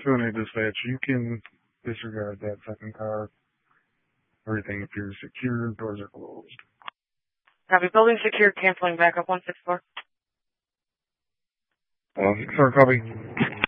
208 dispatch, you can disregard that second car. Everything appears secure. Doors are closed. Copy. Building secure. Canceling backup 164. 164, copy.